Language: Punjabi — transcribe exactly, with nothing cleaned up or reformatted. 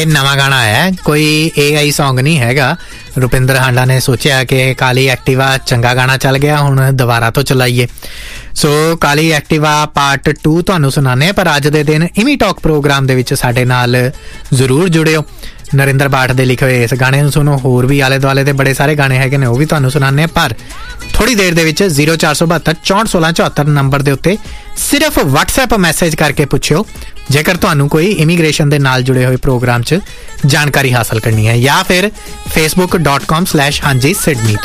ਇਹ ਨਵਾਂ ਗਾਣਾ ਆਇਆ, ਕੋਈ ਏ ਆਈ ਸੌਂਗ ਨਹੀਂ ਹੈਗਾ। ਰੁਪਿੰਦਰ ਹਾਂਡਾ ਨੇ ਸੋਚਿਆ ਕਿ ਕਾਲੀ ਐਕਟਿਵਾ ਚੰਗਾ ਗਾਣਾ ਚੱਲ ਗਿਆ, ਹੁਣ ਦੁਬਾਰਾ ਤੋਂ ਚਲਾਈਏ। ਸੋ ਕਾਲੀ ਐਕਟਿਵਾ ਪਾਰਟ ਟੂ ਤੁਹਾਨੂੰ ਸੁਣਾਉਂਦੇ ਹਾਂ, ਪਰ ਅੱਜ ਦੇ ਦਿਨ ਇਵੀ ਟਾਕ ਪ੍ਰੋਗਰਾਮ ਦੇ ਵਿੱਚ ਸਾਡੇ ਨਾਲ ਜ਼ਰੂਰ ਜੁੜਿਓ। ਨਰਿੰਦਰ ਬਾਠ ਦੇ ਲਿਖੇ ਹੋਏ ਇਸ ਗਾਣੇ ਨੂੰ ਸੁਣੋ। ਹੋਰ ਵੀ ਆਲੇ ਦੁਆਲੇ ਦੇ ਬੜੇ ਸਾਰੇ ਗਾਣੇ ਹੈਗੇ ਨੇ, ਉਹ ਵੀ ਤੁਹਾਨੂੰ ਸੁਣਾਉਂਦੇ ਹਾਂ, ਪਰ ਥੋੜ੍ਹੀ ਦੇਰ ਦੇ ਵਿੱਚ। ਜ਼ੀਰੋ ਚਾਰ ਸੌ ਬਹੱਤਰ ਚੌਂਹਠ ਸੋਲਾਂ ਚੁਹੱਤਰ ਨੰਬਰ ਦੇ ਉੱਤੇ ਸਿਰਫ ਵਟਸਐਪ ਮੈਸੇਜ ਕਰਕੇ ਪੁੱਛਿਓ ਜੇਕਰ ਤੁਹਾਨੂੰ ਕੋਈ ਇਮੀਗ੍ਰੇਸ਼ਨ ਦੇ ਨਾਲ ਜੁੜੇ ਹੋਏ ਪ੍ਰੋਗਰਾਮ 'ਚ ਜਾਣਕਾਰੀ ਹਾਸਲ ਕਰਨੀ ਹੈ, ਜਾਂ ਫਿਰ ਫੇਸਬੁੱਕ ਡਾਟ ਕਾਮ ਸਲੈਸ਼ ਹਾਂਜੀ ਸਿਡਨੀ।